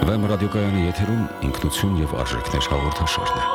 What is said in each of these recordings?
Վեմ ռադիոկայանի եթերում ինքնություն և արժեքներ հաղորդաշարն է։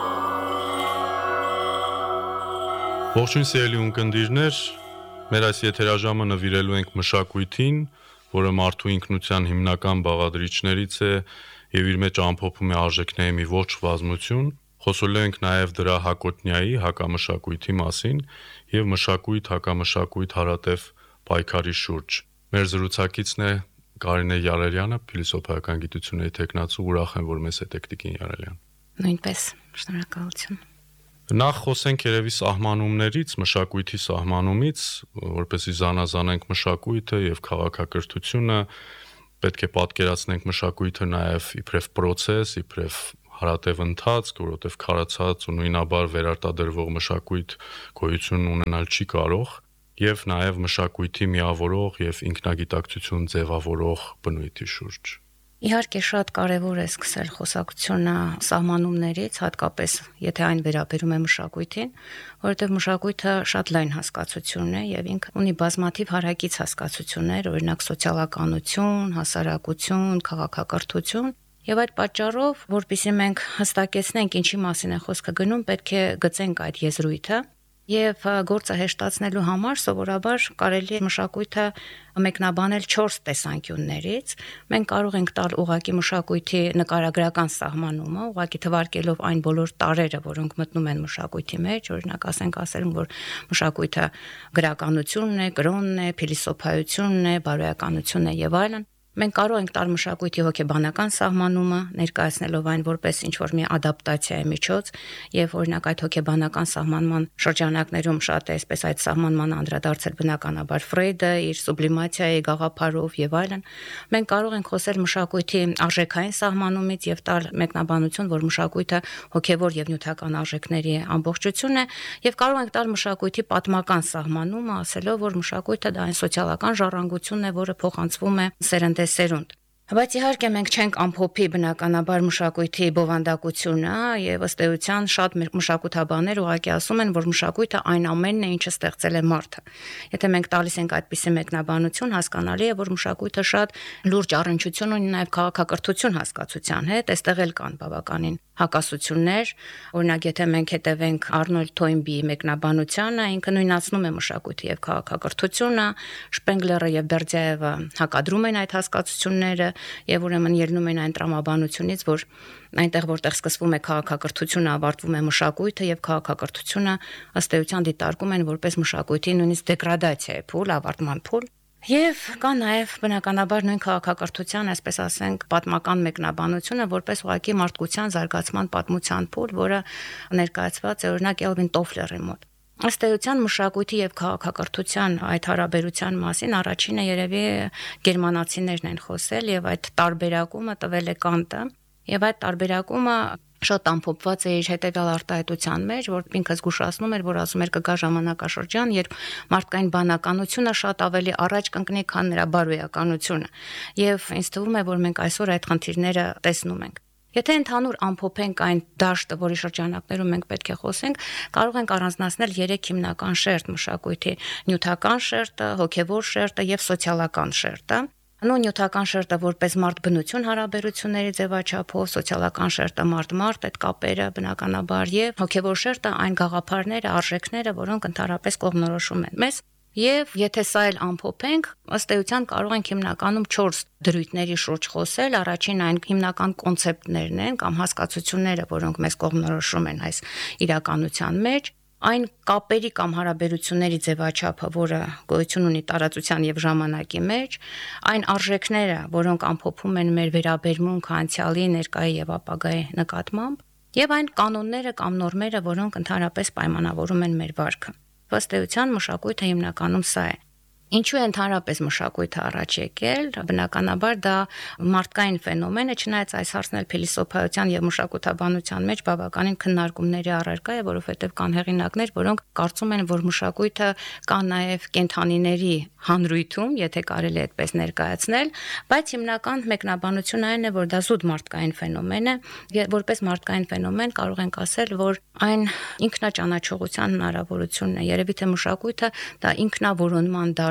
Ողջույն սիրելի ունկնդիրներ, մեր այս եթերաժամը նվիրելու ենք մշակույթին, որը մարդու ինքնության հիմնական բաղադրիչներից է և իր մեջ ամփոփում է արժեքների մի ողջ բազմություն։ Խոսելու ենք նաև դրա հակոտնյայի, հակամշակույթի մասին և մշակույթ, հակամշակույթ հարատև պայքարի շուրջ։ Մեր զրուցակիցն է Կարինե Յարելյանը, փիլիսոփայական գիտությունների թեկնածու, ուրախ եմ, որ մեզ հետ եք Տիկին Յարելյան։ Նույնպես, շնորհակալություն։ Նախ խոսենք երևի սահմանումներից, մշակույթի սահմանումից, որպեսզի զանազանենք մշակույթը եւ քաղաքակրթությունը, պետք է պատկերացնենք մշակույթը նաև իբրև process, իբրև հարատև ընթացք, որովհետեւ քարացած ու նույնաբար վերարտադրվող մշակույթ գոյություն ունենալ չի կարող, եւ նաև մշակույթի միավորող եւ ինքնագիտակցություն ձևավորող բնույթի շուրջ։ Իհարկե շատ կարևոր է սկսել խոսակցությունը սահմանումներից, հատկապես եթե այն վերաբերում է մշակույթին, որովհետև մշակույթը շատ լայն հասկացություն է եւ ինքը ունի բազմաթիվ հարակից հասկացություններ, օրինակ սոցիալականություն, հասարակություն, քաղաքակրթություն, եւ այդ պատճառով, որpիսի մենք հստակեցնենք ինչի մասին է խոսքը գնում, պետք է գծենք այդ եզրույթը եւ գործը հեշտացնելու համար սովորաբար կարելի է մշակույթը մեկնաբանել 4 տեսանկյուններից։ Մենք կարող ենք տալ ուղղակի մշակույթի նկարագրական սահմանումը, ուղղակի թվարկելով այն բոլոր տարրերը, որոնք մտնում են մշակույթի մեջ, օրինակ ասել, որ մշակույթը գրականությունն է, կրոնն է, փիլիսոփայությունն է, բարոյականությունն է եւ այլն։ Մենք կարող ենք տալ մշակույթի հոգեբանական սահմանումը, ներկայացնելով այն որպես ինչ-որ մի ադապտացիայի միջոց, եւ օրինակ այդ հոգեբանական սահմանման շրջանակներում շատ է այսպես այդ սահմանման անդրադարձել բնականաբար Ֆրեյդը իր սուբլիմացիայի գաղափարով եւ այլն։ Մենք կարող ենք խոսել մշակույթի արժեքային սահմանումից եւ տալ մեկնաբանություն, որ մշակույթը հոգեվոր եւ նյութական արժեքների ամբողջություն է, եւ կարող ենք տալ մշակույթի պատմական սահմանումը, ասելով, որ մշակույթը դա այն սոցիալական ժառանգությունն է, որը փոխանցվում է սերունդ։ Բայց իհարկե մենք չենք ամփոփի բնականաբար մշակույթի բովանդակությունը եւ ըստ էության շատ մշակութաբաններ ուղղակի ասում են, որ մշակույթը այն ամենն է, ինչը ստեղծել է մարդը։ Եթե մենք տալիս ենք այդպիսի մեկնաբանություն, հասկանալի է, որ մշակույթը շատ լուրջ առնչություն ունի նաեւ քաղաքակրթություն հասկացության հետ, այստեղ էլ կան բավականին հակասություններ, օրինակ եթե մենք հետևենք Արնոլդ Թոյնբիի մեկնաբանությանը, ինքը նույնացնում է մշակույթը եւ քաղաքակրթությունը, Շպենգլերը եւ Բերդյայևը հակադրում են այդ հասկացությունները եւ ուրեմն ելնում են այն տրամաբանությունից, որ այնտեղ որտեղ սկսվում է քաղաքակրթությունը, ավարտվում է մշակույթը եւ քաղաքակրթությունը ըստ էության դիտարկում են որպես մշակույթի նույնիսկ դեգրադացիա, փուլ, ավարտման փուլ։ Եվ կա նաև բնականաբար նույն քաղաքակրթության, այսպես ասենք, պատմական մեկնաբանությունը, որպես ուղղակի մարդկության զարգացման պատմության փուլ, որը ներկայացված է օրինակ Էլվին Տոֆլերի մոտ։ Ըստ էության մշակույթի եւ քաղաքակրթության այդ հարաբերության մասին առաջինը երևի գերմանացիներն են խոսել եւ այդ տարբերակումը տվել է Կանտը, եւ այդ տարբերակումը շատ ամփոփված է իր հետևյալ արտահայտության մեջ, որ ինքը զգուշացնում էր, որ ասում էր կգա ժամանակաշրջան, երբ մարդկային բանականությունը շատ ավելի առաջ կընկնի, քան նրա բարոյականությունը։ Եվ ինձ թվում է, որ մենք այսօր այդ խնդիրները տեսնում ենք։ Եթե ընդհանուր ամփոփենք այն դաշտը, որի շրջանակներում մենք պետք է խոսենք, կարող ենք առանձնացնել 3 հիմնական շերտ մշակույթի՝ նյութական շերտը, հոգևոր շերտը եւ սոցիալական շերտը։ Նյութական շերտը որպես մարդ-բնություն հարաբերությունների ձևաչափով, սոցիալական շերտը մարդ-մարդ այդ կապերը բնականաբար եւ հոգեվոր շերտը այն գաղափարները, արժեքները, որոնք ընդհանրապես կողմնորոշում են մեզ։ Եվ եթե սա էլ ամփոփենք, ըստ էության կարող ենք հիմնականում 4 դրույթների շուրջ խոսել, առաջին այն հիմնական կոնցեպտներն են կամ հասկացությունները, որոնք մեզ կողմնորոշում են այս իրականության մեջ, այն կապերի կամ հարաբերությունների ձևաչափը, որը գոյություն ունի տարածության եւ ժամանակի մեջ, այն արժեքները, որոնք ամփոփում են մեր վերաբերմունքը անցյալի, ներկայի եւ ապագայի նկատմամբ, եւ այն կանոնները կամ նորմերը, որոնք ընդհանրապես պայմանավորում են մեր վարքը։ Ըստ էության մշակույթը հիմնականում սա է։ Ինչու է ընդհանրապես մշակույթը առաջ եկել, բնականաբար դա մարդկային ֆենոմեն է, չնայած այս հարցն էլ փիլիսոփայության եւ մշակութաբանության մեջ բավականին քննարկումների առարկա է, որովհետեւ կան հեղինակներ, որոնք կարծում են, որ մշակույթը կա նաեւ կենդանիների հանրույթում, եթե կարելի է այդպես ներկայացնել, բայց հիմնական մեկնաբանությունը այն է, որ դա զուտ մարդկային ֆենոմեն է, եւ որպես մարդկային ֆենոմեն կարող ենք ասել, որ այն ինքնաճանաչողության հնարավորությունն է։ Երևի թե մշակույթը դա ինքնավորոնման դաշտ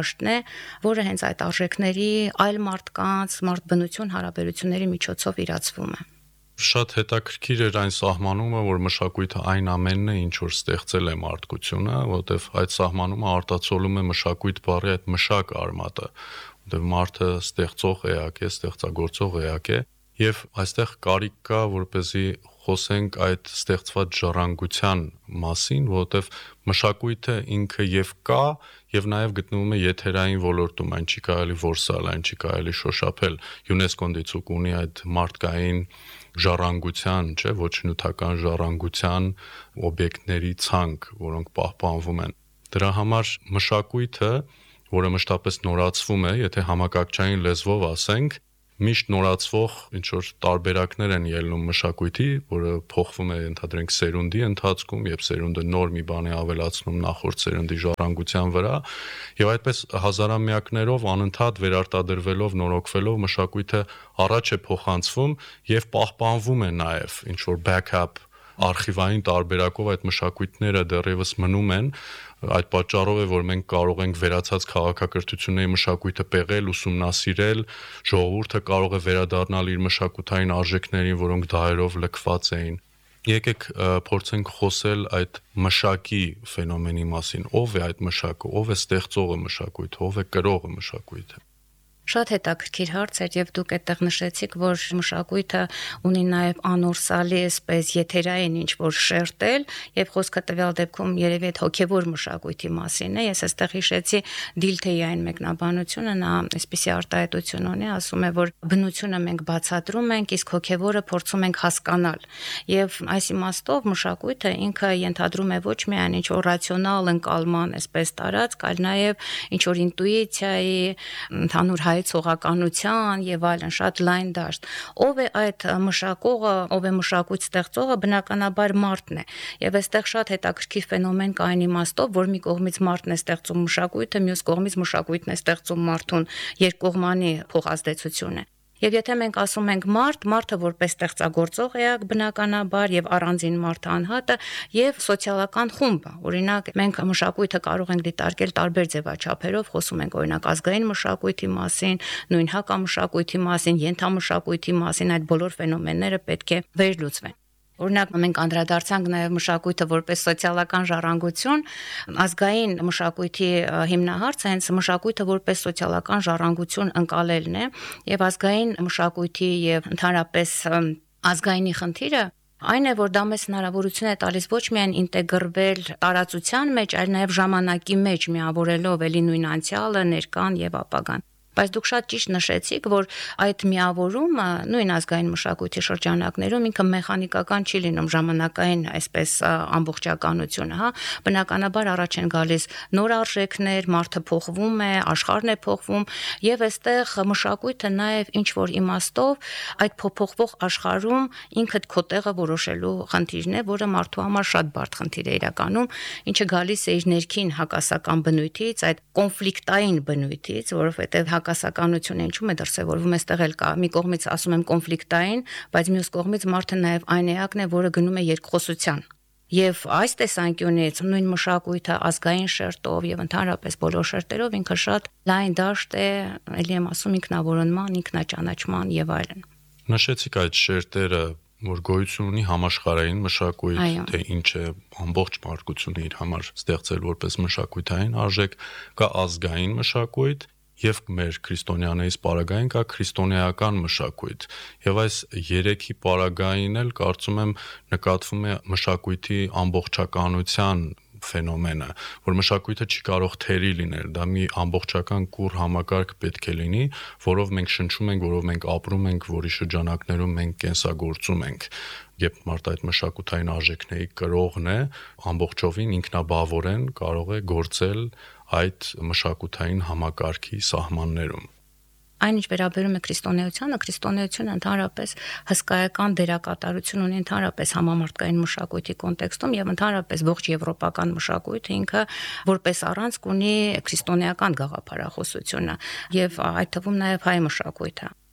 դաշտն է, որը հենց այդ արժեքների այլ մարդկանց, մարդ-բնություն հարաբերությունների միջոցով իրացվում է։ Շատ հետաքրքիր էր այն սահմանումը, որ մշակույթը այն ամենն է, ինչ որ ստեղծել է մարդկությունը, որովհետև այդ սահմանումը արտացոլում է մշակույթ բառի այդ մշակ արմատը, որովհետև մարդը ստեղծող էակ է, ստեղծագործող էակ է, եւ այստեղ կարիք կա, որպեսզի խոսենք այդ ստեղծված ժառանգության մասին, որովհետև մշակույթը ինքը եւ կա եւ նաեւ գտնվում է եթերային ոլորտում, այն չի կարելի որսալ, այն չի կարելի շոշափել։ ՅՈՒՆԵՍԿՕ-ն դիցուք ունի այդ մարդկային ժառանգության, չէ, ոչ նյութական ժառանգության օբյեկտների ցանկ, որոնք պահպանվում են։ Դրա համար մշակույթը, որը մշտապես նորացվում է, եթե համակարգչային լեզվով ասենք, միշտ նորացվող ինչ որ տարբերակներ են ելնում մշակույթի, որը փոխվում է ընդհանրենք սերունդի ընթացքում, երբ սերունդը նոր մի բան է ավելացնում նախորդ սերունդի ժառանգության վրա, եւ այդպես հազարամյակներով անընդհատ վերարտադրվելով, նորոգվելով մշակույթը առաջ է փոխանցվում եւ պահպանվում է նաեւ ինչ որ backup արխիվային տարբերակով այդ մշակույթները դեռևս մնում են, այդ պատճառով է, որ մենք կարող ենք վերացած քաղաքակրթությունների մշակույթը պեղել, ուսումնասիրել, ժողովուրդը կարող է վերադառնալ իր մշակութային արժեքներին, որոնք դարերով լքված էին։ Եկեք փորձենք խոսել այդ մշակի ֆենոմենի մասին, ով է այդ մշակը, ով է ստեղծողը մշակույթը, ով է կրողը մշակույթը։ Շատ հետաքրքիր հարց էր եւ դուք այդտեղ նշեցիք, որ մշակույթը ունի նաեւ անորսալի այսպես եթերային ինչ որ շերտել եւ խոսքը տվյալ դեպքում երևի այդ հոգեվոր մշակույթի մասին է։ Ես այստեղ հիշեցի Դիլթեի այն մեկնաբանությունը, նա այսպիսի արտահայտություն ունի, ասում է, որ բնությունը մենք բացատրում ենք, իսկ հոգեվորը փորձում ենք հասկանալ։ Եվ այս իմաստով մշակույթը ինքը ենթադրում է ոչ միայն ինչ որ ռացիոնալ ընկալման այսպես տարածք, այլ նաեւ ինչ որ ինտուիցիայի, ընդհանուր հայեցողականության եւ այլն շատ լայն դաշտ։ Ով է այդ մշակողը, ով է մշակույթ ստեղծողը, բնականաբար մարդն է։ Եվ այստեղ շատ հետաքրքիր ֆենոմեն կա այն իմաստով, որ մի կողմից մարդն է ստեղծում մշակույթը, մյուս կողմից մշակույթն է ստեղծում մարդուն, երկկողմանի փոխազդեցություն է։ Եվ եթե մենք ասում ենք մարդը որպես ստեղծագործող էակ բնականաբար եւ առանձին մարդը անհատը եւ սոցիալական խումբը, օրինակ մենք մշակույթը կարող ենք դիտարկել տարբեր ձևաչափերով, խոսում ենք օրինակ ազգային մշակույթի մասին, նույն հակամշակույթի մասին, ենթամշակույթի մասին, այդ բոլոր ֆենոմենները պետք է վերլուծվեն։ Օրինակ մենք անդրադարձանք նաև մշակույթը որպես սոցիալական ժառանգություն, ազգային մշակույթի հիմնահարցը հենց մշակույթը որպես սոցիալական ժառանգություն ընկալելն է, եւ ազգային մշակույթի եւ ընդհանրապես ազգայինի խնդիրը այն է, որ դա մեզ հնարավորություն է տալիս ոչ միայն ինտեգրվել տարածության մեջ, այլ նաև ժամանակի մեջ միավորելով էլի նույն անցյալը, ներկան եւ ապագան։ Բայց դուք շատ ճիշտ նշեցիք, որ այդ միավորումը նույն ազգային մշակույթի շրջանակներում ինքը մեխանիկական չի լինում ժամանակային այսպես ամբողջականությունը, հա, բնականաբար առաջ են գալիս նոր արժեքներ, մարդը փոխվում է, աշխարհն է փոխվում եւ այստեղ մշակույթը նաեւ ինչ որ իմաստով այդ փոփոխվող աշխարհում ինքդ քո տեղը որոշելու խնդիրն է, որը մարդու համար շատ բարդ խնդիր է իրականում, ինչը գալիս է իր ներքին հակասական բնույթից, այդ կոնֆլիկտային բնույթից, որովհետեւ հակասականությունը ինչու՞մ է դրսևորվում, այստեղ էլ կա մի կողմից ասում եմ կոնֆլիկտային, բայց մյուս կողմից մարդը նաև այն էակն է, որը գնում է երկխոսության։ Եվ այս տեսանկյունից նույն մշակույթը ազգային շերտով եւ ընդհանրապես բոլոր շերտերով ինքը շատ լայն դաշտ է, ելի եմ ասում ինքնավորոնման, ինքնաճանաչման եւ այլն։ Նշեցիք այդ շերտերը, որ գոյություն ունի համաշխարհային մշակույթ, թե ինչ է ամբողջ մարդկությունը իր համար ստեղծել որպես մշակութային արժեք, կա ազգային մշակույթ եւ մեր քրիստոնյաներից պարագային կա քրիստոնեական մշակույթ եւ այս երեքի պարագային էլ կարծում եմ նկատվում է մշակույթի ամբողջականության ֆենոմենը, որ մշակույթը չի կարող թերի լինել, դա մի ամբողջական կուռ համակարգ պետք է լինի, որով մենք շնչում ենք, որով մենք ապրում ենք, որի շրջանակներում մենք կենսագործում ենք։ Երբ մարդը այդ մշակութային արժեքների կրողն է, ամբողջովին ինքնաբավորեն կարող է գործել այդ մշակութային համակարգի սահմաններում։ Այն ինչ վերաբերում է քրիստոնեությունը ընդհանրապես հսկայական դերակատարություն ունի ընդհանրապես համամարտկային մշակույթի կոնտեքստում եւ ընդհանրապես ողջ եվրոպական մշակույթը ինքը որպես առանցք ունի քրիստոնեական գաղափարախոսությունը եւ այդ թվում նաեւ հայ մշակույթը։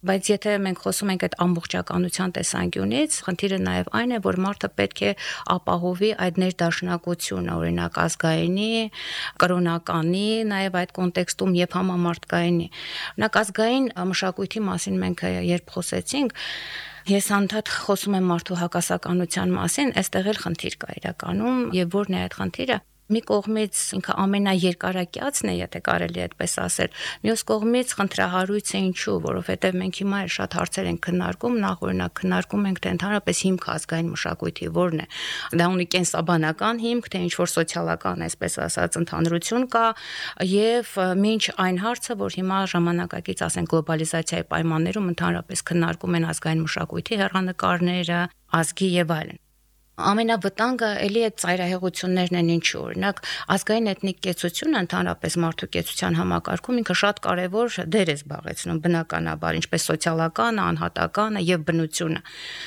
Բայց եթե մենք խոսում ենք այդ ամբողջականության տեսանկյունից, խնդիրը նաև այն է, որ մարդը պետք է ապահովի այդ ներդաշնակությունը, օրինակ ազգայինի, կրոնականի, նաև այդ կոնտեքստում եւ համամարտկայինի։ Օրինակ ազգային մշակույթի մասին մենք երբ խոսեցինք, ես անդադ խոսում եմ մարդու հակասականության մասին, այստեղ էլ խնդիր կա իրականում, եւ որն է այդ խնդիրը։ Մի կողմից ինքը ամենաերկարակյացն է, եթե կարելի է այդպես ասել, մյուս կողմից խնդրահարույց է ինչու, որովհետև մենք հիմա էլ շատ հարցեր ենք քննարկում, նախ օրինակ քննարկում ենք թե ընդհանրապես հիմք ազգային մշակույթի որն է, դա ունի կենսաբանական հիմք, թե ինչ որ սոցիալական, այսպես ասած, ընդհանրություն կա, եւ մինչ այն հարցը, որ հիմա ժամանակակից, ասենք, գլոբալիզացիայի պայմաններում ընդհանրապես քննարկում են ազգային մշակույթի հեռանկարները, ազգի եւ այլն։ Ամենավտանգը էլի այդ ծայրահեղություններն են ինչու, օրինակ ազգային էթնիկ կեցությունը ընդհանրապես մարդու կեցության համակարգում ինքը շատ կարևոր դեր է զբաղեցնում բնականաբար, ինչպես սոցիալականը, անհատականը եւ բնությունը։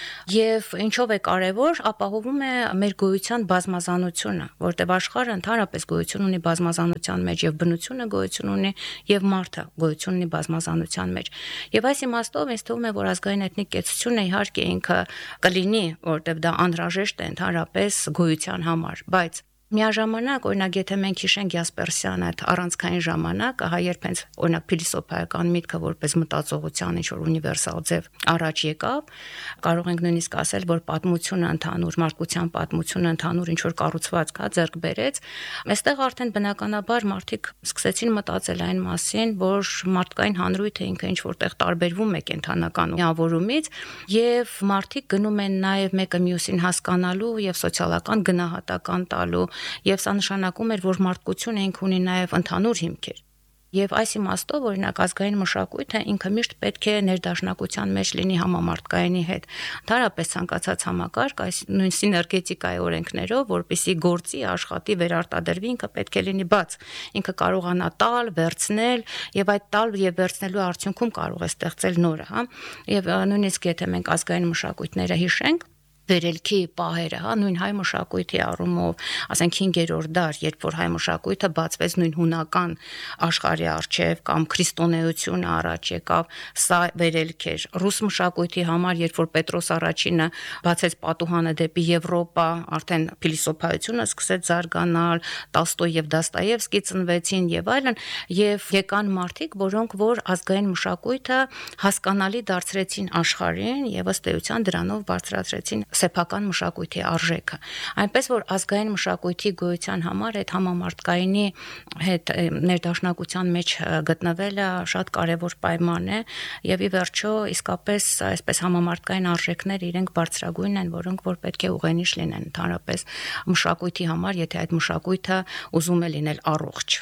Եվ ինչով է կարևոր, ապահովում է մեր գոյության բազմազանությունը, որտեղ աշխարհը ընդհանրապես գոյություն ունի բազմազանության մեջ եւ բնությունը գոյություն ունի եւ մարդը գոյություն ունի բազմազանության մեջ։ Եվ այս իմաստով ինձ թվում է, որ ազգային էթնիկ կեցությունը իհարկե ինքը կլինի, որտեղ դա անհրաժեշտ է ընդհանրապես գոյության համար, բայց միաժամանակ, օրինակ, եթե մենք հիշենք Յասպերսյան այդ առանցքային ժամանակը, հա երբ հենց օրինակ փիլիսոփայական միտքը որպես մտածողության ինչ որ ունիվերսալ ձև առաջ եկավ, կարող ենք նույնիսկ ասել, որ պատմությունը ընդհանուր, մարդկության պատմությունը ընդհանուր ինչ որ կառուցվածք հա ձեռք բերեց, այստեղ արդեն բնականաբար մարդիկ սկսեցին մտածել այն մասին, որ մարդկային հանրույթը ինքը ինչ որտեղ տարբերվում է կենթանական միավորումից, եւ մարդիկ գնում են նաեւ մեկը մյուսին հասկանալու եւ սոցիալական գնահատական տալու. Եվ սա նշանակում էր, որ մարդկությունը ինքը ունի նաև ընդհանուր հիմքեր։ Եվ այս իմաստով, օրինակ, ազգային մշակույթը ինքը միշտ պետք է ներդաշնակության մեջ լինի համամարտկայինի հետ։ Ընդհանրապես ցանկացած համակարգ այս նույն սիներգետիկայի օրենքներով, որպեսզի գործի, աշխատի, վերարտադրվի, ինքը պետք է լինի բաց։ Ինքը կարողանա տալ, վերցնել, եւ այդ տալ եւ վերցնելու արդյունքում կարող է ստեղծել նորը, հա։ Եվ նույնիսկ եթե մենք ազգային մշակույթները հիշենք, վերելքի պահերը, հա, նույն հայ մշակույթի առումով, ասենք 5-րդ դար, երբ որ հայ մշակույթը բացվեց նույն հունական աշխարհի առջև կամ քրիստոնեությունը առաջ եկավ, սա վերելք էր։ Ռուս մշակույթի համար, երբ որ Պետրոս առաջինը բացեց պատուհանը դեպի Եվրոպա, արդեն փիլիսոփայությունը սկսեց զարգանալ, Տոլստոյ եւ Դոստոևսկի ծնվեցին եւ այլն, եւ եկան մարդիկ, որոնք որ ազգային մշակույթը հասկանալի դարձրեցին աշխարհին եւ ըստ էության դրանով բարձրացրեցին սեփական մշակույթի արժեքը, այնպես որ ազգային մշակույթի գոյության համար այդ համամարտկայինի հետ ներդաշնակության մեջ գտնվելը շատ կարևոր պայման է եւ ի վերջո իսկապես այսպես համամարտկային արժեքներ իրենք բարձրագույն են, որոնք որ պետք է ուղենիշ լինեն ընդհանրապես մշակույթի համար, եթե այդ մշակույթը ուզում է լինել առողջ։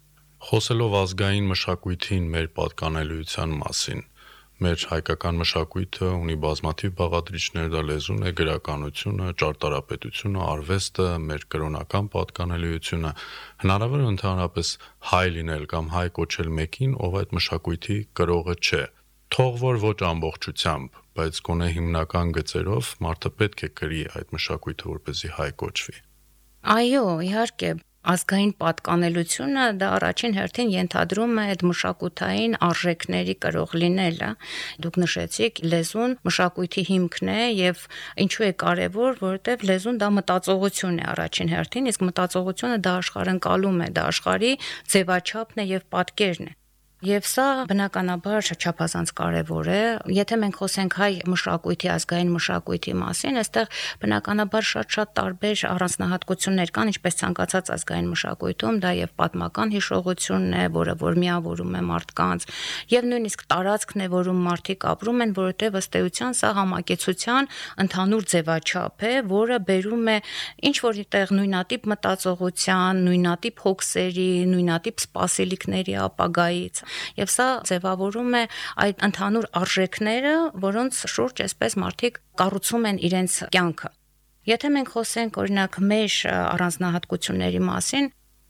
Խոսելով ազգային մշակույթին մեր պատկանելիության մասին, մեր հայկական մշակույթը ունի բազմաթիվ բաղադրիչներ, դա լեզուն է, գրականությունը, ճարտարապետությունը, արվեստը, մեր կրոնական պատկանելիությունը, հնարավոր է ընդհանրապես հայ լինել կամ հայ կոչել մեկին, ով այդ մշակույթի կրողը չէ։ Թող որ ոչ ամբողջությամբ, բայց գոնե հիմնական գծերով մարդը պետք է կրի այդ մշակույթը, որպեսզի հայ կոչվի։ Այո, իհարկե, ազգային պատկանելությունը դա առաջին հերթին ենթադրում է այդ մշակութային արժեքների կրող լինելը։ Դուք նշեցիք, լեզուն մշակույթի հիմքն է եւ ինչու է կարեւոր, որովհետեւ լեզուն դա մտածողություն է առաջին հերթին, իսկ մտածողությունը դա աշխարհընկալում է, դա աշխարհի ձևաչափն է եւ պատկերն է։ Եվ սա բնականաբար չափազանց կարևոր է։ Եթե մենք խոսենք հայ մշակույթի, ազգային մշակույթի մասին, այստեղ բնականաբար շատ տարբեր առանձնահատկություններ կան, ինչպես ցանկացած ազգային մշակույթում, դա եւ պատմական հիշողությունն է, որը որ միավորում է մարդկանց, եւ նույնիսկ տարածքն է, որում մարդիկ ապրում են, որովհետեւ ըստ էության սա համակեցության ընդհանուր ձևաչափ է, որը բերում է ինչ որ այդտեղ նույնատիպ մտածողության, նույնատիպ հոգսերի, նույնատիպ սպասելիքների ապագայից Եվ սա ձևավորում է այդ ընդհանուր արժեքները, որոնց շուրջ այսպես մարդիկ կառուցում են իրենց կյանքը։ Եթե մենք խոսենք օրինակ մեր առանձնահատկությունների մասին,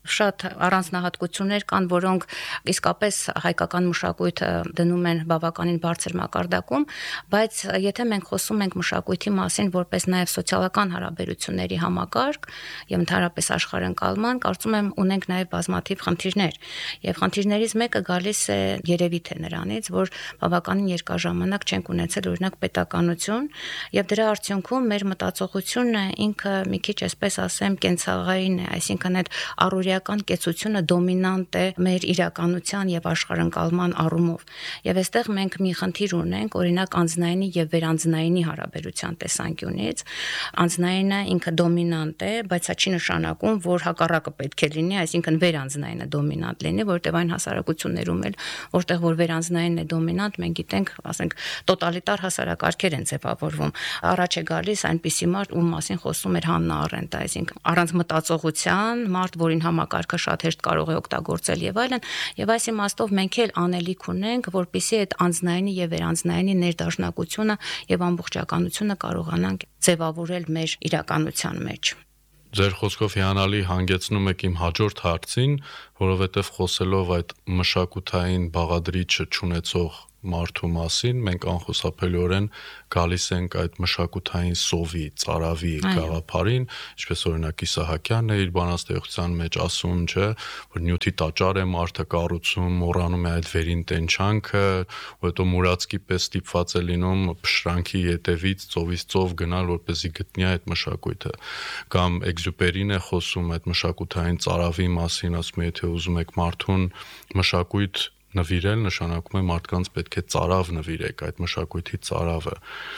Շատ առանձնահատկություններ կան, որոնք իսկապես հայկական մշակույթը դնում են բավականին բարձր մակարդակում, բայց եթե մենք խոսում ենք մշակույթի մասին որպես նաև սոցիալական հարաբերությունների համակարգ եւ ընդհանրապես աշխարհընկալման, կարծում եմ ունենք նաև բազմաթիվ խնդիրներ։ Եվ խնդիրներից մեկը գալիս է երևի թե նրանից, որ բավականին երկար ժամանակ չենք ունեցել օրինակ պետականություն, եւ դրա արդյունքում մեր մտածողությունը ինքը մի քիչ այսպես ասեմ կենցաղային է, այսինքն այդ առօրեական կեցությունը դոմինանտ է մեր իրականության եւ աշխարհընկալման առումով։ Եվ այստեղ մենք մի խնդիր ունենք, օրինակ անձնայինի եւ վերանձնայինի հարաբերության տեսանկյունից։ Անձնայինը ինքը դոմինանտ է, բայց դա չի նշանակում, որ հակառակը պետք է լինի, այսինքն վերանձնայինը դոմինանտ լինի, որտեղ այն հասարակություններում էլ, որտեղ որ վերանձնայինն է դոմինանտ, մենք գիտենք, ասենք, տոտալիտար հասարակարգեր են ձևավորվում։ Առաջ է գալիս այնպիսի մարդ, ում մասին խոսում էր Հաննա Արենտը, այսինքն առանց մտածողության մարդ, որին համակարգը շատ հեշտ կարող է օգտագործել եւ այլն, եւ այս իմաստով մենք էլ անելիք ունենք, որպեսզի այդ անձնայինի եւ վերանձնայինի ներդաշնակությունը եւ ամբողջականությունը կարողանանք ձևավորել մեր իրականության մեջ։ Ձեր խոսքով հիանալի հանգեցնում եք իմ հաջորդ հարցին, որովհետև խոսելով այդ մշակութային բաղադրիչը չունեցող մարդու մասին, մենք անխուսափելիորեն գալիս ենք այդ մշակութային սովի, ծարավի գաղափարին, ինչպես օրինակ Իսահակյանն է իր բանաստեղծության մեջ ասում, չէ, որ նյութի տաճար է մարդը կառուցում, մոռանում է այդ վերին տենչանքը, ու հետո մուրացկի պես ստիպված է լինում փշրանքի ետևից ծովից ծով գնալ, որպեսզի գտնի այդ մշակույթը։ Կամ Էքզյուպերին է խոսում այդ մշակութային ծարավի մասին, ասում է, եթե ուզում եք մարդուն մշակույթ նվիրել, նշանակում է մարդկանց պետք է ծարավ նվիրեք, այդ մշակույթի ծարավը։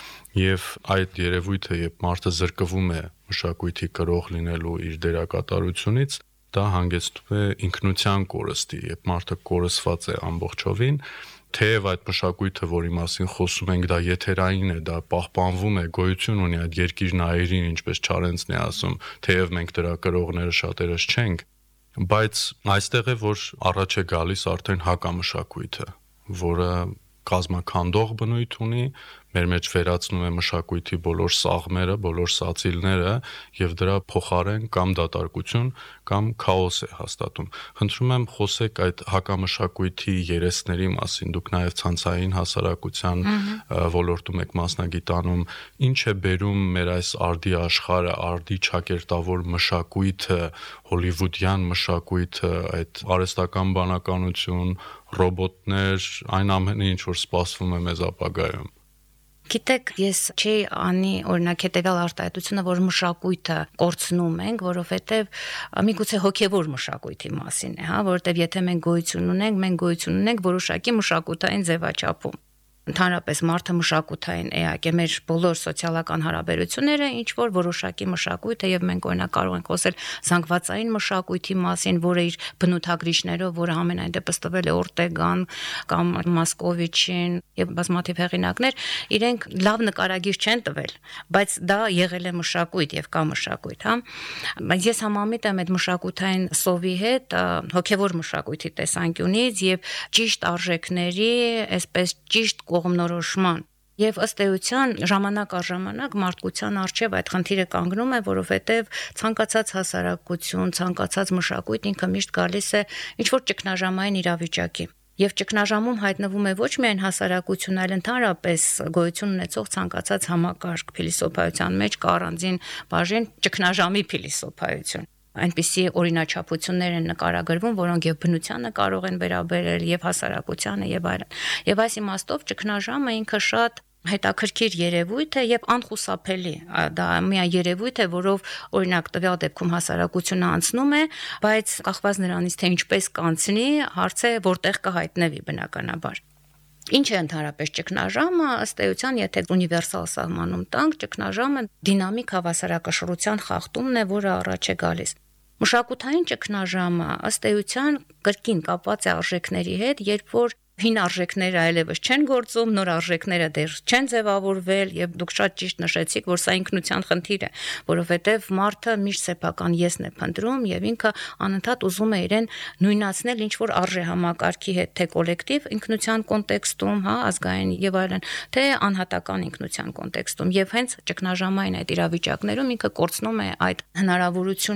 Եվ այդ երևույթը, երբ մարդը զրկվում է մշակույթի կրող լինելու իր դերակատարությունից, դա հանգեցնում է ինքնության կորստի, երբ մարդը կորսված է ամբողջովին, թեև այդ մշակույթը, որի մասին խոսում ենք, դա եթերային է, դա պահպանվում է, գոյություն ունի այդ երկիրն այրին, ինչպես Չարենցն է ասում, թեև մենք դրա կրողները շատերս չենք, բայց այստեղ է, որ առաջ է գալիս արդեն հակամշակույթը, որը կազմաքանդող բնույթ ունի, մեր մեջ վերացնում է մշակույթի բոլոր սաղմերը, բոլոր սացիլները եւ դրա փոխարեն կամ դատարկություն կամ քաոս է հաստատում։ Խնդրում եմ խոսեք այդ հակամշակույթի երեսների մասին, դուք նաեւ ցանցային հասարակության ոլորտում եք մասնագիտանում, ինչ է բերում մեր այս արդի աշխարհը, արդի ճակերտավոր մշակույթը, հոլիվուդյան մշակույթը, այդ արհեստական բանականություն, ռոբոտներ, այն ամենը, ինչ որ սպասվում է մեզ ապագայում։ Գիտեք, ես չի անի օրինակ հետեւյալ արտահայտությունը, որ մշակույթը կորցնում ենք, որովհետև միգուցե հոգևոր մշակույթի մասին է, հա, որովհետև եթե մենք գոյություն ունենք որոշակի մշակութային ձևաչափում։ Ընդհանրապես մարդը մշակութային էակ է, մեր բոլոր սոցիալական հարաբերությունները ինչ որ որոշակի մշակույթ է եւ մենք օրինակ կարող ենք խոսել զանգվածային մշակույթի մասին, որը իր բնութագրիչներով, որը ամենայն դեպս տվել է Օրտեգան կամ Մասկովիչին եւ բազմաթիվ հեղինակներ, իրենք լավ նկարագիր չեն տվել, բայց դա եղել է մշակույթ եւ կա մշակույթ, հա։ Բայց ես համամիտ եմ այդ մշակութային սովի հետ, հոգեվոր մշակույթի տեսանկյունից եւ ճիշտ արժեքների, այսպես ճիշտ կողմնորոշման Եվ ըստ էության ժամանակ առ ժամանակ մարդկության առջև այդ խնդիրը կանգնում է, որովհետև ցանկացած հասարակություն, ցանկացած մշակույթ ինքը միշտ գալիս է ինչ-որ ճգնաժամային իրավիճակի։ Եվ ճգնաժամում հայտնվում է ոչ միայն հասարակություն, այլ ընդհանրապես գոյություն ունեցող ցանկացած համակարգ փիլիսոփայության մեջ կա առանձին բաժին ճգնաժամի փիլիսոփայություն։ Այնպիսի օրինաչափություններ են նկարագրվում, որոնք եւ բնությանը կարող են վերաբերել, եւ հասարակությանը, եւ այլն։ Եվ այս իմաստով ճգնաժամը ինքը շատ հետաքրքիր երևույթ է եւ անխուսափելի։ Դա միայն երևույթ է, որով օրինակ տվյալ դեպքում հասարակությունը անցնում է, բայց կախված նրանից թե ինչպես կանցնի, հարցը որտեղ կհայտնվի բնականաբար։ Ինչ է ընդհանրապես ճգնաժամը, ըստ էության, եթե ունիվերսալ սահմանում տանք, ճգնաժամը դինամիկ հավասարակշռության խախտումն է, որը առաջ է գալիս։ Մշակութային ճգնաժամը ըստ էության կրկին կապված է արժեքների հետ, երբ որ հին արժեքները այլևս չեն գործում, նոր արժեքները դեռ չեն ձևավորվել եւ դուք շատ ճիշտ նշեցիք, որ սա ինքնության խնդիր է, որովհետեւ մարդը միշտ սեփական եսն է փնտրում եւ ինքը անընդհատ ուզում է իրեն նույնացնել ինչ որ արժե համակարգի հետ, թե կոլեկտիվ ինքնության կոնտեքստում, հա, ազգային եւ այլն, թե անհատական ինքնության կոնտեքստում եւ հենց ճգնաժամային այդ իրավիճակներում ինքը կորցնում է այդ հնարավորությունը։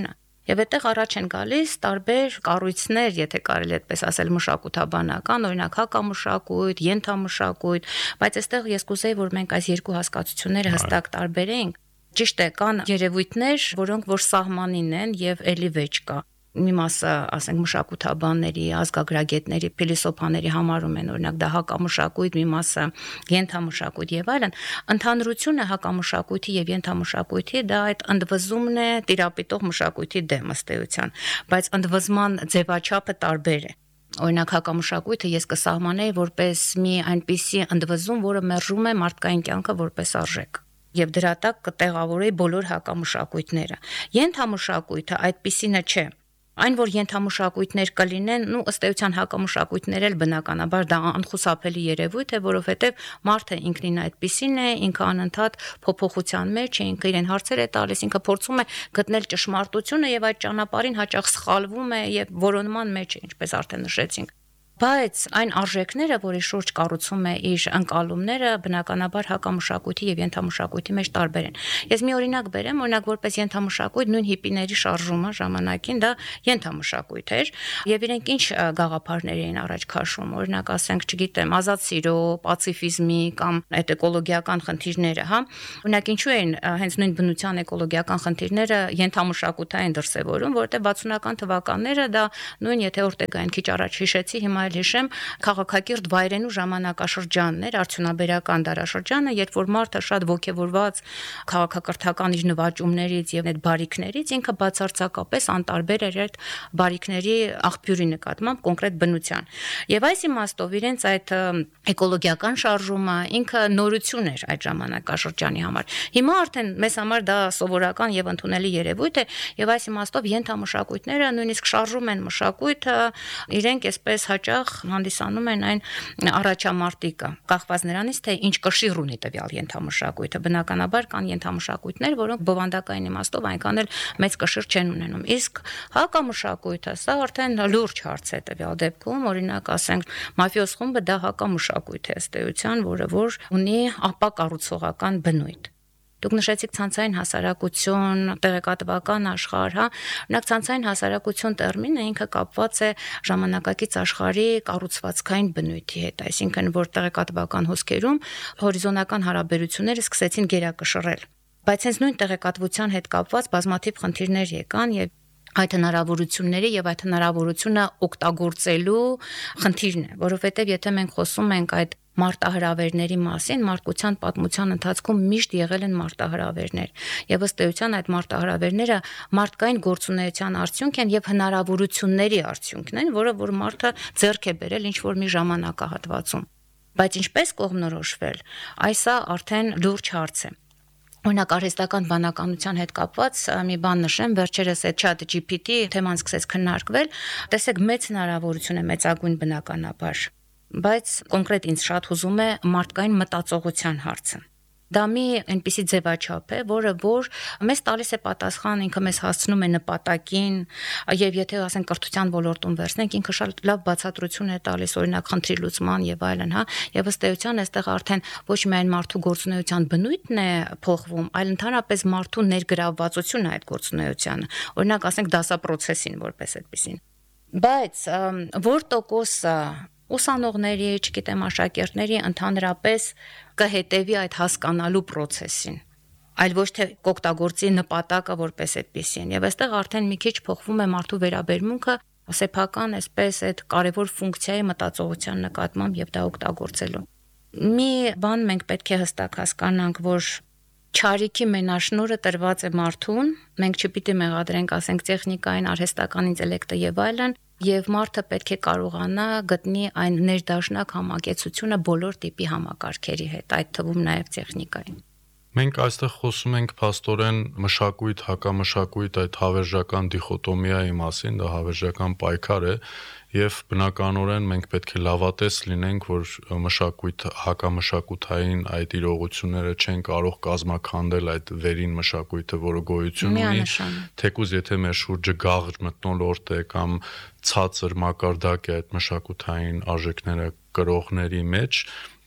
Եվ այդտեղ առաջ են գալիս տարբեր կառույցներ, եթե կարելի է այդպես ասել, մշակութաբանական, օրինակ հակամշակույթ, ենթամշակույթ, բայց այստեղ ես կուզեի, որ մենք այս երկու հասկացությունները հստակ տարբերենք։ Ճիշտ է, կան երևույթներ, որոնք որ սահմանին են եւ էլի վեճ կա։ Մի մասը, ասենք, մշակութաբանների, ազգագրագետների, փիլիսոփաների համարում են, օրինակ դա հակամշակույթ, մի մասը ենթամշակույթ եւ այլն։ Ընդհանրությունը հակամշակույթի եւ ենթամշակույթի դա այդ ընդվզումն է տիրապետող մշակույթի դեմ ըստ էության, բայց ընդվզման ձևաչափը տարբեր է։ Օրինակ հակամշակույթը ես կսահմանեի որպես մի այնպիսի ընդվզում, որը մերժում է մարդկային կյանքը որպես արժեք։ Եվ դրա տակ կտեղավորեի բոլոր հակամշակույթները։ Ենթամշակույթը այդպիսինը չէ։ Այն, որ ենթամշակույթներ կլինեն, ըստ էության հակամշակույթներ էլ բնականաբար դա անխուսափելի երևույթ է, որովհետև մարդը ինքնին այդպիսին է, ինքը անընդհատ փոփոխության մեջ է, ինքը իրեն հարցեր է տալիս, ինքը փորձում է գտնել ճշմարտությունը եւ այդ ճանապարհին հաճախ սխալվում է եւ որոնման մեջ է, ինչպես արդեն նշեցինք։ Բայց այն արժեքները, որի շուրջ կառուցում է իր ընկալումները, բնականաբար հակամշակույթի եւ ենթամշակույթի մեջ տարբեր են։ Ես մի օրինակ բերեմ, օրինակ որպես ենթամշակույթ նույն հիպիների շարժումը ժամանակին դա ենթամշակույթ էր եւ իրենք ինչ գաղափարներ էին առաջ քաշում, օրինակ ասենք, չգիտեմ, ազատ սիրո, պացիֆիզմի կամ այդ էկոլոգիական խնդիրները, հա։ Օրինակ ինչու են հենց նույն բնության էկոլոգիական խնդիրները ենթամշակութային դրսևորում, որովհետեւ 60-ական թվականները դա նույն եթե օրտեգային քիչ առաջ հիշեցի, հիմա հիշեմ, քաղաքակիրթ վայրենու ժամանակաշրջանն էր, արդյունաբերական դարաշրջանը, երբ որ մարդը շատ ոգևորված քաղաքակրթական իր նվաճումներից եւ այդ բարիքներից ինքը բացարձակապես անտարբեր էր այդ բարիքների աղբյուրի նկատմամբ կոնկրետ բնության։ Եվ այս իմաստով իրենց այդ էկոլոգիական շարժումը ինքը նորություն էր այդ ժամանակաշրջանի համար։ Հիմա արդեն մեզ համար դա սովորական եւ ընդունելի երևույթ է եւ այս իմաստով ենթամշակույթները նույնիսկ շարժում են մշակույթը, իրենք այսպես հաճախ հանդիսանում են այն առաջամարտիկը, կախված նրանից, թե ինչ կշիռ ունի տվյալ ենթամշակույթը։ Բնականաբար կան ենթամշակույթներ, որոնք բովանդակային իմաստով այնքան էլ մեծ կշիռ չեն ունենում։ Իսկ հակամշակույթը սա արդեն լուրջ հարց է տվյալ դեպքում, օրինակ ասենք, մաֆիոզ խումբը դա հակամշակույթ է ըստ էության, որը որ ունի ապակառուցողական բնույթ։ Դուք նշեցիք ցանցային հասարակություն, տեղեկատվական աշխարհ, հա, օրինակ ցանցային հասարակություն տերմինը ինքը կապված է ժամանակակից աշխարհի կառուցվածքային բնույթի հետ, այսինքն որ տեղեկատվական հոսքերում հորիզոնական հարաբերությունները սկսեցին գերակշռել։ Բայց հենց նույն տեղեկատվության հետ կապված բազմաթիվ խնդիրներ եկան եւ այդ հնարավորությունների եւ այդ հնարավորությունը օգտագործելու խնդիրն է, որովհետեւ եթե մենք խոսում ենք այդ մարտահրավերների մասին, մարդկության պատմության ընթացքում միշտ եղել են մարտահրավերներ եւ ըստ էության այդ մարտահրավերները մարդկային գործունեության արդյունք են եւ հնարավորությունների արդյունքն են, որը որ մարդը ձեռք է բերել ինչ որ մի ժամանակահատվածում։ Բայց ինչպես կողմնորոշվել, այսա արդեն լուրջ հարց է։ Օրինակ արհեստական բանականության հետ կապված մի բան նշեմ, վերջերս այդ ChatGPT թեման սկսեց քննարկվել, տեսեք մեծ հնարավորություն է մեծագույն բնականաբար, բայց կոնկրետ ինձ շատ հուզում է մարդկային մտածողության հարցը։ Դա մի այնպիսի ձևաչափ է, որը որ մեզ տալիս է պատասխան, ինքը մեզ հասցնում է նպատակին, եւ եթե ասենք կրթության ոլորտում վերցնենք, ինքը շատ լավ բացատրություն է տալիս օրինակ խնդրի լուծման եւ այլն, հա, եւ ըստ էության այստեղ արդեն ոչ միայն մարդու գործունեության բնույթն է փոխվում, այլ ընդհանրապես մարդու ներգրավվածությունը այդ գործունեությանը, օրինակ ասենք դասապրոցեսին որպես այդպեսին։ Բայց որ տոկոսը ուսանողների, չգիտեմ, աշակերտների ընդհանրապես կհետևի այդ հասկանալու process-ին, այլ ոչ թե կօգտագործի նպատակը որպես այդպեսին։ Եվ այստեղ արդեն մի քիչ փոխվում է մարդու վերաբերմունքը սեփական այսպես այդ կարևոր ֆունկցիայի մտածողության նկատմամբ եւ դա օգտագործելու։ Մի բան մենք պետք է հստակ հասկանանք, որ չարիքի մենաշնորհը տրված է մարդուն, մենք չպիտի մեղադրենք, ասենք, տեխնիկային, արհեստական ինտելեկտը եւ այլն, եւ մարդը պետք է կարողանա գտնի այն ներդաշնակ համակեցությունը բոլոր տիպի համակարգերի հետ, այդ թվում նաեւ տեխնիկային։ Մենք այստեղ խոսում ենք փաստորեն մշակույթ, հակամշակույթ, այդ հավերժական դիխոտոմիայի մասին, դա հավերժական պայքար է եւ բնականորեն մենք պետք է լավատես լինենք, որ մշակույթ, հակամշակութային այդ իրողությունները չեն կարող կազմաքանդել այդ վերին մշակույթը, որը գոյություն ունի, թեկուզ եթե մեր շուրջը գաղ մթնոլորտ է կամ ցածր մակարդակ է այդ մշակութային արժեքները կրողների մեջ,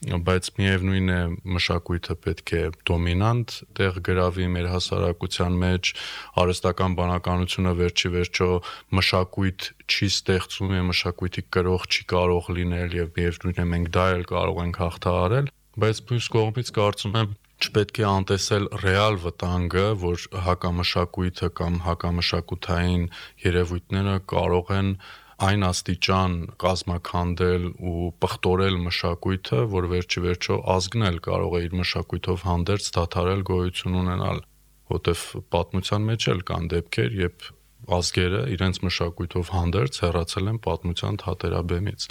բայց միևնույն է մշակույթը պետք է դոմինանտ տեղ գրավի մեր հասարակության մեջ, արհեստական բանականությունը վերջի վերջո մշակույթ չի ստեղծում եւ մշակույթի կրող չի կարող լինել եւ միևնույն է մենք դա էլ կարող ենք հաղթահարել, բայց մյուս կողմից կարծում եմ չպետք է անտեսել ռեալ վտանգը, որ հակամշակույթը կամ հակամշակութային երևույթները կարող են այն աստիճան կազմաքանդել ու պղտորել մշակույթը, որ վերջի վերջո ազգն էլ կարող է իր մշակույթով հանդերձ դադարել գոյություն ունենալ, որտեվ պատմության մեջ էլ կան դեպքեր, երբ ազգերը իրենց մշակույթով հանդերձ հեռացել են պատմության թատերաբեմից։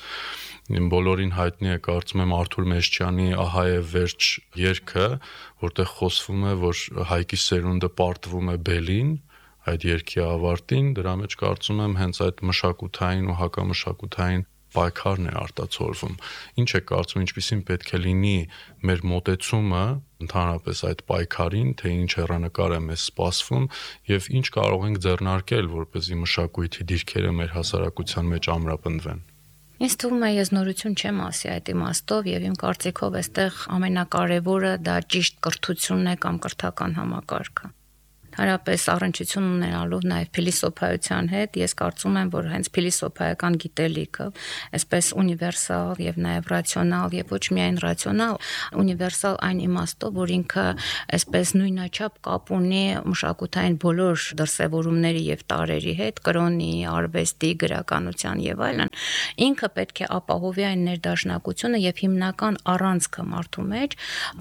Բոլորին հայտնի է, կարծում եմ, Արթուր Մեշչյանի «Ահա է վերջ» երգը, որտեղ խոսվում է, որ հայկի սերունդը պարտվում է բելին, այդ երգի ավարտին, դրա մեջ կարծում եմ հենց այդ մշակութային ու հակամշակութային պայքարն է արտացոլվում։ Ինչ է կարծում, ինչպիսին պետք է լինի մեր մոտեցումը ընդհանրապես այդ պայքարին, թե ինչ հեռանկար է մեզ սպասվում եւ ինչ կարող ենք ձեռնարկել, որպեսզի մշակույթի դիրքերը մեր հասարակության մեջ ամրապնդվեն։ Ինձ թվում է, ես նորություն չեմ ասի այդ իմաստով եւ իմ կարծիքով այստեղ ամենակարևորը դա ճիշտ կրթությունն է կամ կրթական համակարգը։ Հարաբերս առնչություն ունենալով նաև փիլիսոփայության հետ, ես կարծում եմ, որ հենց փիլիսոփայական գիտելիքը, այսպես ունիվերսալ եւ նաև ռացիոնալ եւ ոչ միայն ռացիոնալ, ունիվերսալ այն իմաստով, որ ինքը այսպես նույնաչափ կապ ունի մշակութային բոլոր դրսևորումների եւ տարերի հետ, կրոնի, արվեստի, գրականության եւ այլն, ինքը պետք է ապահովի այն ներդաշնակությունը եւ հիմնական առանցքը մարդու մեջ,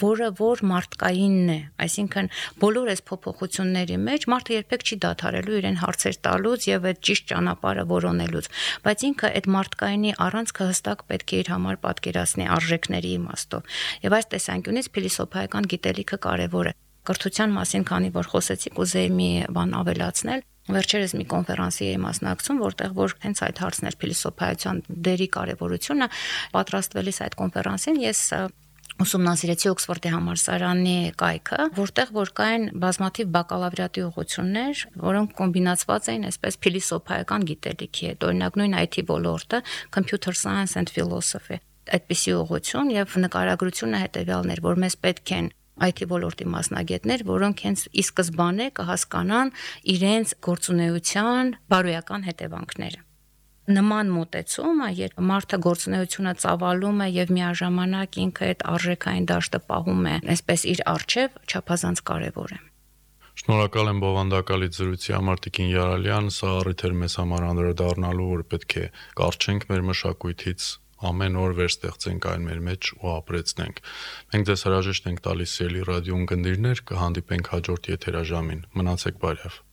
որ մարդկայինն է, այսինքն բոլոր այս փոփոխությունները մեջ մարդը երբեք չի դադարելու իրեն հարցեր տալուց եւ այդ ճիշտ ճանապարհը որոնելուց, բայց ինքը այդ մարդկայինի առանցքը հստակ պետք է իր համար պատկերացնի արժեքների իմաստով։ Եվ այս տեսանկյունից փիլիսոփայական գիտելիքը կարեւոր է։ Կրթության մասին, քանի որ խոսեցի, կուզեի մի բան ավելացնել։ Վերջերս մի կոնֆերանսի էի մասնակցում, որտեղ որ հենց այդ հարցն էր փիլիսոփայության դերի կարեւորությունը, պատրաստվելիս այդ կոնֆերանսին ես ուսումնասիրեցի Օքսֆորդի համալսարանի կայքը, որտեղ որ կային բազմաթիվ բակալավրիատի ուղղություններ, որոնք կոմբինացված էին այսպես փիլիսոփայական գիտելիքի հետ, օրինակ նույն IT ոլորտը, Computer Science and Philosophy, այդպիսի ուղղություն եւ նկարագրությունը հետեւյալն էր, որ մեզ պետք են IT ոլորտի մասնագետներ, որոնք հենց ի սկզբանե կհասկանան իրենց գործունեության բարոյական հետևանքները։ Նման մոտեցումը, երբ մարդը գործունեությունը ծավալում է եւ միաժամանակ ինքը այդ արժեքային դաշտը պահում է, այսպես իր առջև, չափազանց կարեւոր է։ Շնորհակալ եմ բովանդակալից զրույցի համար Տիկին Յարալյան, սա առիթ էր մեզ համար անդրադառնալու, որ պետք է կարճենք մեր մշակույթից, ամեն օր վերստեղծենք այն մեր մեջ ու ապրեցնենք։ Մենք ձեզ հրաժեշտ ենք տալիս սիրելի ռադիո ունկնդիրներ, կհանդիպենք հաջորդ եթերաժամին։ Մնացեք բարյավ։